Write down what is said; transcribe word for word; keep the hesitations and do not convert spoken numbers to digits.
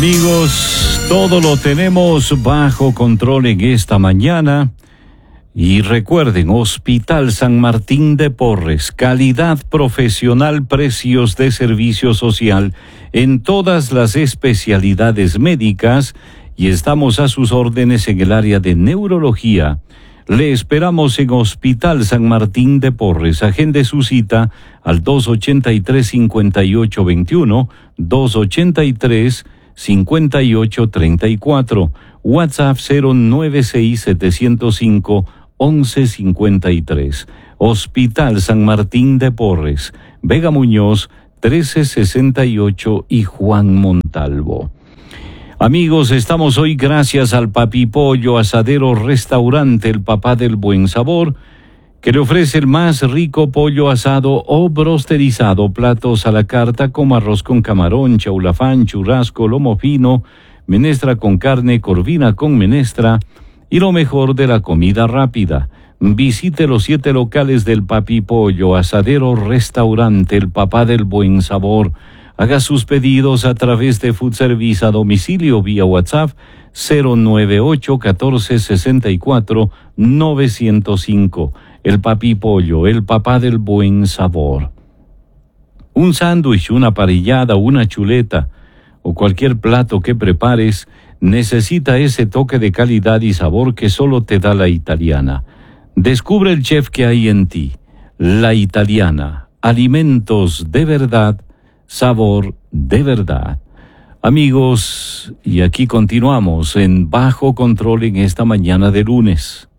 Amigos, todo lo tenemos bajo control en esta mañana. Y recuerden, Hospital San Martín de Porres, calidad profesional, precios de servicio social en todas las especialidades médicas, y estamos a sus órdenes en el área de neurología. Le esperamos en Hospital San Martín de Porres. Agende su cita al dos ochenta y tres, cincuenta y ocho veintiuno, dos ochenta y tres, cincuenta y ocho treinta y cuatro, WhatsApp cero nueve seis, siete cero cinco, once cincuenta y tres. Hospital San Martín de Porres, Vega Muñoz, trece sesenta y ocho y Juan Montalvo. Amigos, estamos hoy gracias al Papi Pollo Asadero Restaurante El Papá del Buen Sabor, que le ofrece el más rico pollo asado o brosterizado, platos a la carta como arroz con camarón, chaulafán, churrasco, lomo fino, menestra con carne, corvina con menestra y lo mejor de la comida rápida. Visite los siete locales del Papi Pollo Asadero Restaurante El Papá del Buen Sabor. Haga sus pedidos a través de Food Service a domicilio vía WhatsApp cero nueve ocho, catorce sesenta y cuatro, novecientos cinco. El Papi Pollo, el Papá del Buen Sabor. Un sándwich, una parrillada, una chuleta o cualquier plato que prepares necesita ese toque de calidad y sabor que solo te da La Italiana. Descubre el chef que hay en ti. La Italiana. Alimentos de verdad, sabor de verdad. Amigos, y aquí continuamos en Bajo Control en esta mañana de lunes.